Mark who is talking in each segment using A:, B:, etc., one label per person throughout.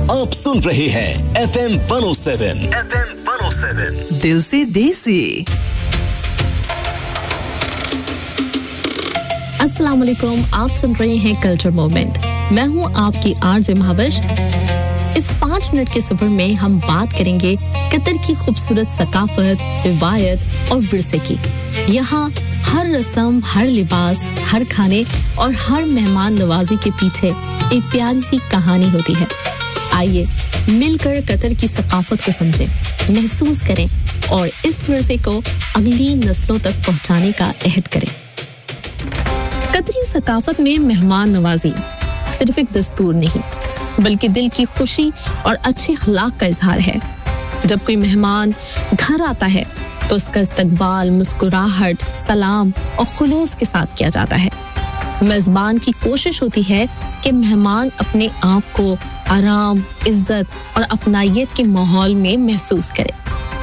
A: आप सुन रहे हैं FM 107
B: दिल से देसी।
C: अस्सलाम वालेकुम, आप सुन रहे हैं कल्चर मोमेंट। मैं हूं आपकी आरजे महाविश। इस 5 मिनट के सफर में हम बात करेंगे कतर की खूबसूरत सकाफत, रिवायत और विरसे की। यहाँ हर रस्म, हर लिबास, हर खाने और हर मेहमान नवाजी के पीछे एक प्यारी सी कहानी होती है। आइए मिलकर कतर की सकाफत को समझें, महसूस करें और इस विरसे को अगली नस्लों तक पहुंचाने का अहद करें। कतरी सकाफत में मेहमान नवाजी सिर्फ एक दस्तूर नहीं, बल्कि दिल की खुशी और अच्छे अखलाक का इजहार है। जब कोई मेहमान घर आता है तो उसका इस्तकबाल मुस्कुराहट, सलाम और खुलूस के साथ किया जाता है। मेजबान की कोशिश होती है कि मेहमान अपने आप को आराम, इज्जत और अपनायत के माहौल में महसूस करे।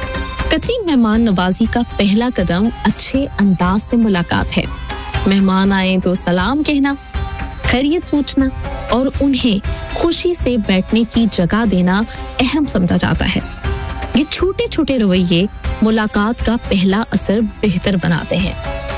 C: कतरी मेहमान नवाजी का पहला कदम अच्छे अंदाज से मुलाकात है। मेहमान आए तो सलाम कहना, खैरियत पूछना और उन्हें खुशी से बैठने की जगह देना अहम समझा जाता है। ये छोटे छोटे रवैये मुलाकात का पहला असर बेहतर बनाते हैं।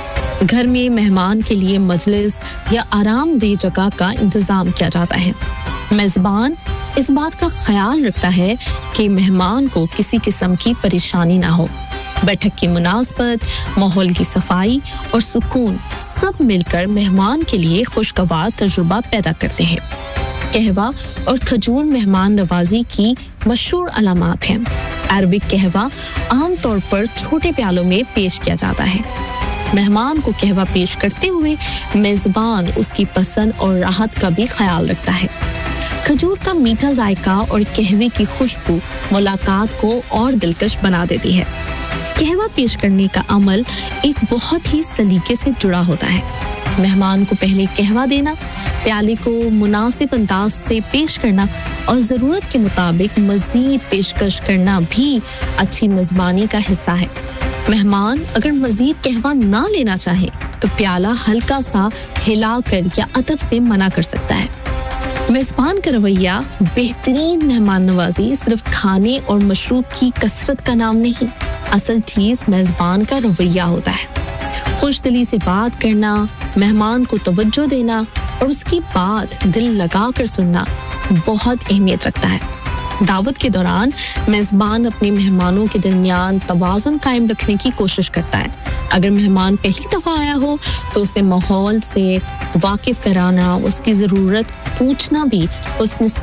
C: घर में मेहमान के लिए मजलिस या आरामदेह जगह का इंतजाम किया जाता है। मेजबान इस बात का ख्याल रखता है कि मेहमान को किसी किस्म की परेशानी ना हो। बैठक की मुनासबत, माहौल की सफाई और सुकून सब मिलकर मेहमान के लिए खुशगवार तजुर्बा पैदा करते हैं। कहवा और खजूर मेहमान नवाजी की मशहूर अलामात हैं। अरबिक कहवा आमतौर पर छोटे प्यालों में पेश किया जाता है। मेहमान को कहवा पेश करते हुए मेजबान उसकी पसंद और राहत का भी ख्याल रखता है। खजूर का मीठा जायका और कहवे की खुशबू मुलाकात को और दिलकश बना देती है। कहवा पेश करने का अमल एक बहुत ही सलीके से जुड़ा होता है। मेहमान को पहले कहवा देना, प्याले को मुनासिब अंदाज से पेश करना और ज़रूरत के मुताबिक मज़ीद पेशकश करना भी अच्छी मेज़बानी का हिस्सा है। मेहमान अगर मज़ीद कहवा ना लेना चाहे तो प्याला हल्का सा हिलाकर या अदब से मना कर सकता है। मेज़बान का रवैया बेहतरीन मेहमान नवाजी सिर्फ खाने और मशरूब की कसरत का नाम नहीं, असल चीज़ मेज़बान का रवैया होता है। खुशदिली से बात करना, मेहमान को तवज्जो देना और उसकी बात दिल लगाकर सुनना बहुत अहमियत रखता है। दावत के दौरान मेज़बान अपने मेहमानों के दरमियान तवाज़ुन कायम रखने की कोशिश करता है। अगर मेहमान पहली दफ़ा आया हो तो उसे माहौल से वाकिफ कराना, उसकी ज़रूरत पूछना भी उसने